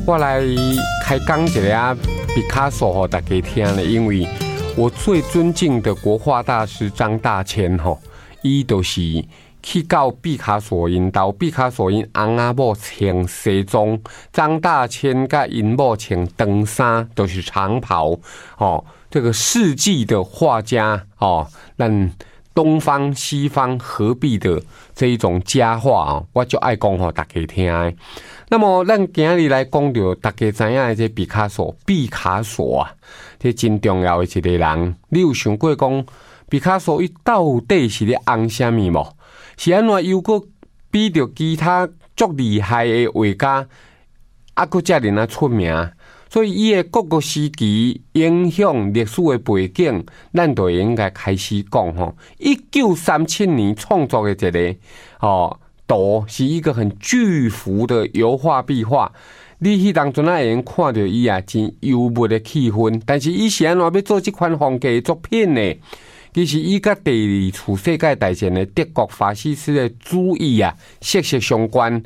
我来开讲一下毕卡索给大家听咧，因为我最尊敬的国画大师张大千伊就是去到毕卡索因兜，毕卡索因翁仔某穿西装，张大千甲因某穿长衫，都是长袍这个世纪的画家让东方西方合璧的这一种佳话我就爱讲给大家听的。那么咱今日来讲到大家知影的这毕卡索这真重要的一个人。你有想过讲毕卡索伊到底是咧红什么无？是安怎又搁比着其他足厉害的画家搁遮尔出名？所以伊的各个时期影响历史的背景，咱就应该开始讲1937年创作的一个图，是一个很巨幅的油画壁画。你迄当阵会用看到伊真幽默的气氛，但是伊是安怎要做这款风格的作品呢？其实伊甲第二次世界大战的德国法西斯的主义息息相关。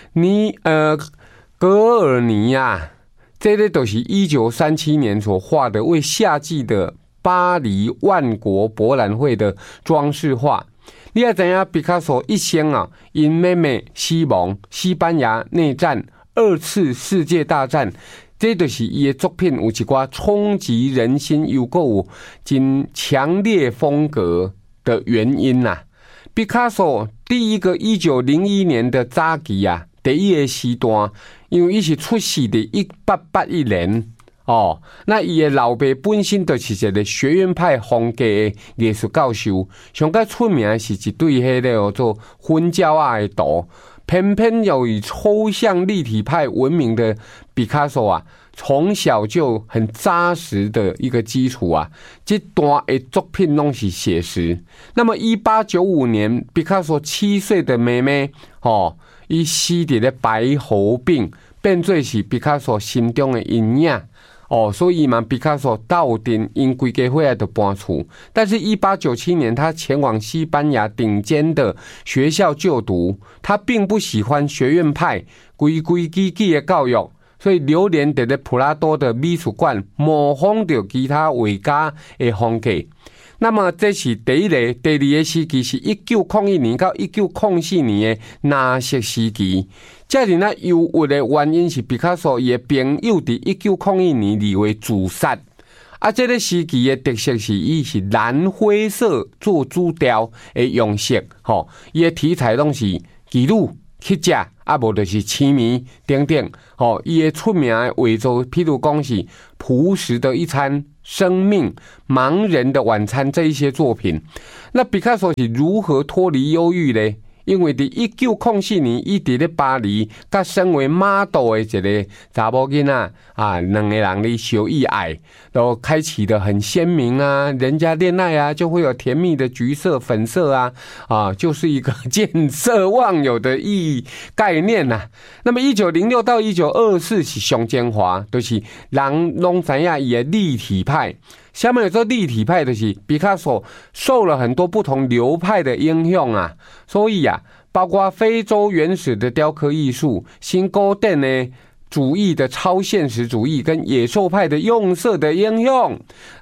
格尔尼这个都是1937年所画的为夏季的巴黎万国博览会的装饰画。你也知影毕卡索一生因妹妹死亡、西班牙内战、2次世界大战，这就是伊的作品有一寡冲击人心又够有真强烈风格的原因毕卡索第一个1901年的早期第一个时段，因为伊是出世的1881年那伊的老爸本身就是一个学院派风格的艺术教授，上较出名的是一对迄个做粉胶的图。偏偏有以抽象立体派闻名的毕卡索从小就很扎实的一个基础这段的作品都是写实。那么1895年，毕卡索7岁的妹妹伊死在了白喉病，变做是毕卡索心中的阴影所以嘛，毕卡索斗阵因规家伙就搬厝。但是1897年他前往西班牙顶尖的学校就读，他并不喜欢学院派规规矩矩的教育，所以流连在咧普拉多的美术馆，模仿着其他画家的风格。那么这是第一个。第二个时期是1901年到1904年的纳粹时期。这样忧郁的原因是毕卡索伊的朋友在1901年2月自杀。这个时期的特色是伊是蓝灰色做主调的用色伊的题材拢是记录、乞食无就是痴迷等等伊的出名的画作，譬如讲是朴实的一餐、生命、盲人的晚餐这一些作品。那毕卡索是如何脱离忧郁呢？因为在1904年，伊伫咧巴黎，甲身为 model 的一个查某囡仔两个人咧相依爱，都开启的很鲜明人家恋爱就会有甜蜜的橘色、粉色就是一个见色忘友的概念那么1906到1924是上精华，就是人拢知影伊的立体派。下面有说立体派就是毕卡索受了很多不同流派的影响所以包括非洲原始的雕刻艺术、新古典的主义的超现实主义跟野兽派的用色的应用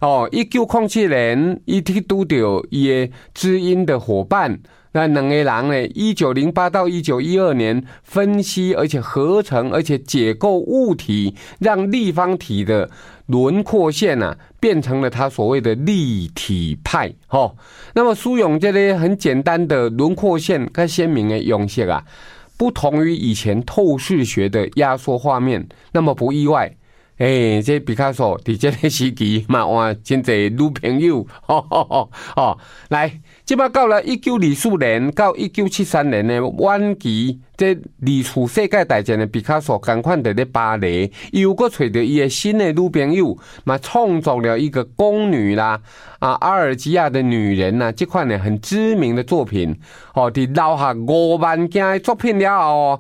1907年伊去拄到伊的知音的伙伴，那两个人呢1908到1912年分析而且合成而且解构物体，让立方体的轮廓线变成了他所谓的立体派那么苏永这类很简单的轮廓线跟鲜明的用色不同于以前透视学的压缩画面，那么不意外这毕卡索在这个时期嘛换真侪女朋友来这摆到了1924年到1973年的晚期，这二次世界大战的毕卡索同款在咧巴黎，又搁找到伊的新的女朋友，嘛创作了一个宫女啦阿尔及亚的女人这款呢很知名的作品在留下5万件的作品了后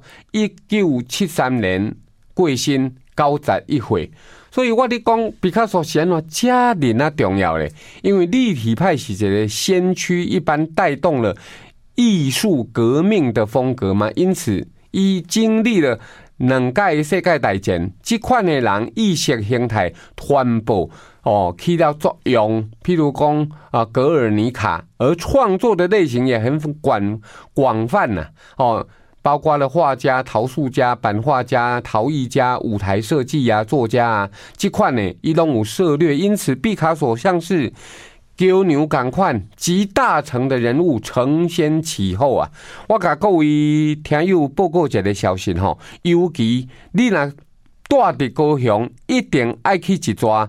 1973年过身91岁。所以我咧讲毕卡索是安怎这么重要咧？因为立体派是一个先驱，一般带动了艺术革命的风格嘛，因此伊经历了两届世界大战，这款的人意识形态全部起到作用。譬如讲格尔尼卡，而创作的类型也很广泛呐。包括了画家、陶塑家、版画家、陶艺家、舞台设计啊、作家啊，这款呢，伊拢有涉猎。因此，毕卡索像是牛牛同款集大成的人物承先启后啊！我甲各位听友报告一个消息吼，尤其你若住伫高雄，一定爱去一抓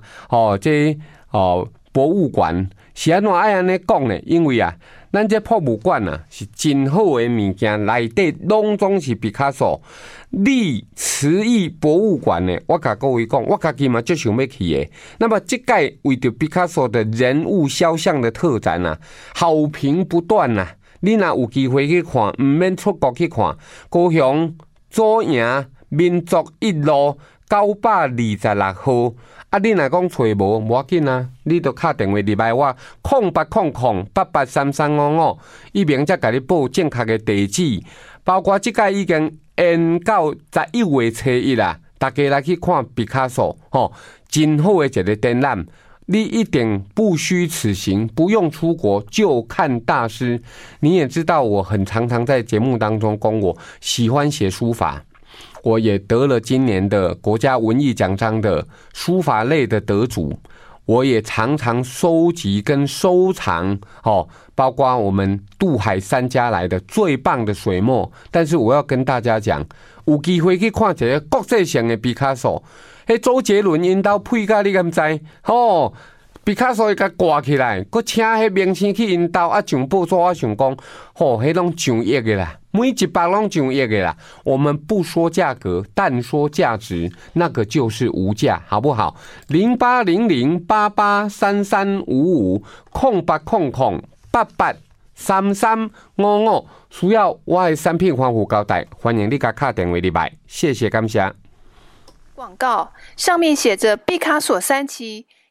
博物馆。是安怎爱安尼讲呢？因为咱这博物馆是真好的物件，内底拢总是毕卡索历瓷艺博物馆呢。我甲各位讲，我家己嘛就想要去的。那么这届为着毕卡索的人物肖像的特展好评不断你若有机会去看，唔免出国去看。高雄左营民族一路926号。你若讲找无要紧你就打电话入来我0800883355，一边才甲你报正确的地址。包括这届已经延到11月初1啦，大家来去看毕卡索真好的一个展览。你一定不虚此行，不用出国就看大师。你也知道，我很常在节目当中讲，我喜欢写书法。我也得了今年的国家文艺奖章的书法类的得主，我也常收集跟收藏包括我们渡海3家来的最棒的水墨。但是我要跟大家讲，有机会去看一个国际性的毕卡索，周杰伦因兜配甲你敢知毕卡索会甲挂起来，佮请迄明星去因兜上报纸，我想讲迄拢上亿的啦，每100拢上亿的啦。我们不说价格，但说价值，那个就是无价，好不好？0800883355，0800883355，需要我的产品防腐胶带，欢迎你甲打电话入来，谢谢感谢。 广告上面写着毕卡索3期。